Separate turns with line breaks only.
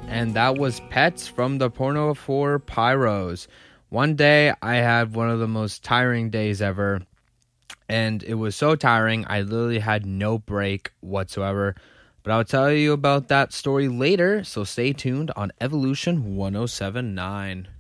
and that was Pets from the Porno 4 Pyros. One day, I had one of the most tiring days ever, and it was so tiring, I literally had no break whatsoever. But I'll tell you about that story later, so stay tuned on Evolution 1079.